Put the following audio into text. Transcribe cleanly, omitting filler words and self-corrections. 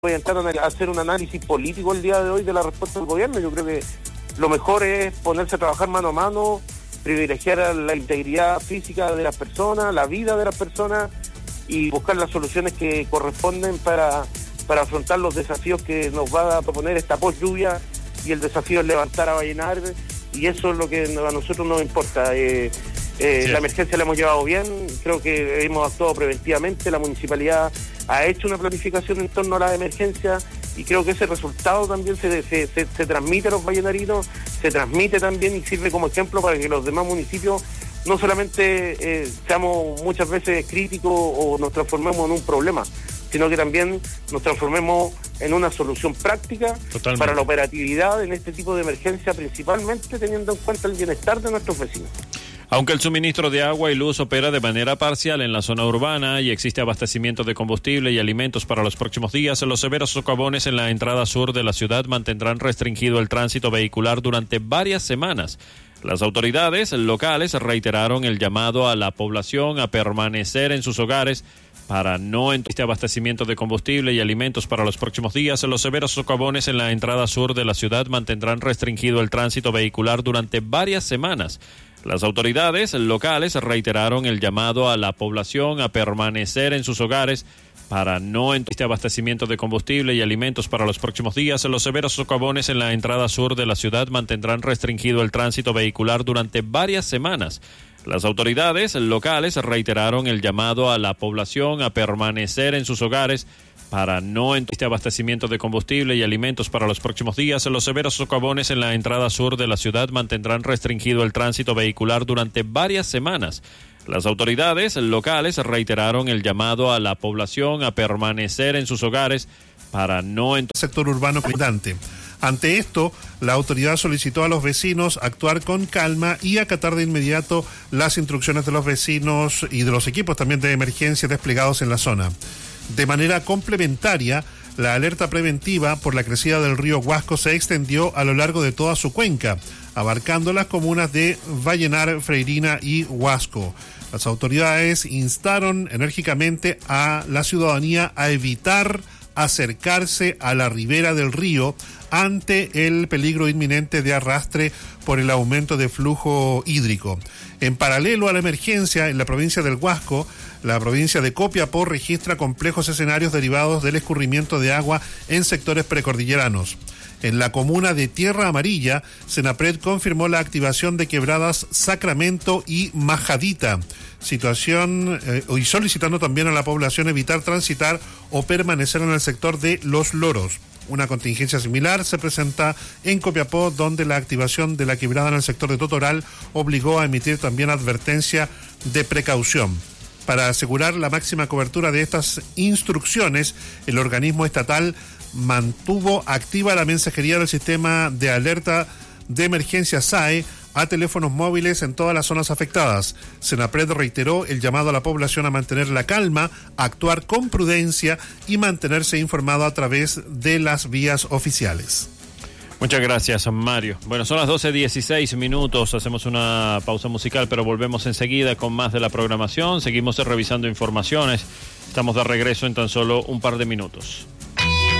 voy a entrar a hacer un análisis político el día de hoy de la respuesta del gobierno. Yo creo que lo mejor es ponerse a trabajar mano a mano, privilegiar la integridad física de las personas, la vida de las personas y buscar las soluciones que corresponden para afrontar los desafíos que nos va a proponer esta post-lluvia, y el desafío es levantar a Vallenar, y eso es lo que a nosotros nos importa. La emergencia la hemos llevado bien, creo que hemos actuado preventivamente, la municipalidad ha hecho una planificación en torno a la emergencia y creo que ese resultado también se transmite a los vallenarinos, se transmite también y sirve como ejemplo para que los demás municipios no solamente seamos muchas veces críticos o nos transformemos en un problema, sino que también nos transformemos en una solución práctica para la operatividad en este tipo de emergencia, principalmente teniendo en cuenta el bienestar de nuestros vecinos. Aunque el suministro de agua y luz opera de manera parcial en la zona urbana y existe abastecimiento de combustible y alimentos para los próximos días, los severos socavones en la entrada sur de la ciudad mantendrán restringido el tránsito vehicular durante varias semanas. Las autoridades locales reiteraron el llamado a la población a permanecer en sus hogares para no existe abastecimiento de combustible y alimentos para los próximos días. Los severos socavones en la entrada sur de la ciudad mantendrán restringido el tránsito vehicular durante varias semanas. Las autoridades locales reiteraron el llamado a la población a permanecer en sus hogares para no existe abastecimiento de combustible y alimentos para los próximos días. Los severos socavones en la entrada sur de la ciudad mantendrán restringido el tránsito vehicular durante varias semanas. Las autoridades locales reiteraron el llamado a la población a permanecer en sus hogares para no existe abastecimiento de combustible y alimentos para los próximos días. Los severos socavones en la entrada sur de la ciudad mantendrán restringido el tránsito vehicular durante varias semanas. Las autoridades locales reiteraron el llamado a la población a permanecer en sus hogares para no sector urbano cuidante. Ante esto, la autoridad solicitó a los vecinos actuar con calma y acatar de inmediato las instrucciones de los vecinos y de los equipos también de emergencia desplegados en la zona. De manera complementaria, la alerta preventiva por la crecida del río Huasco se extendió a lo largo de toda su cuenca, abarcando las comunas de Vallenar, Freirina y Huasco. Las autoridades instaron enérgicamente a la ciudadanía a evitar acercarse a la ribera del río ante el peligro inminente de arrastre por el aumento de flujo hídrico. En paralelo a la emergencia en la provincia del Huasco, la provincia de Copiapó registra complejos escenarios derivados del escurrimiento de agua en sectores precordilleranos. En la comuna de Tierra Amarilla, Senapred confirmó la activación de quebradas Sacramento y Majadita, y solicitando también a la población evitar transitar o permanecer en el sector de Los Loros. Una contingencia similar se presenta en Copiapó, donde la activación de la quebrada en el sector de Totoral obligó a emitir también advertencia de precaución. Para asegurar la máxima cobertura de estas instrucciones, el organismo estatal mantuvo activa la mensajería del sistema de alerta de emergencia SAE a teléfonos móviles en todas las zonas afectadas. Senapred reiteró el llamado a la población a mantener la calma, actuar con prudencia y mantenerse informado a través de las vías oficiales. Muchas gracias, Mario. Bueno, son las 12:16, hacemos una pausa musical, pero volvemos enseguida con más de la programación. Seguimos revisando informaciones. Estamos de regreso en tan solo un par de minutos.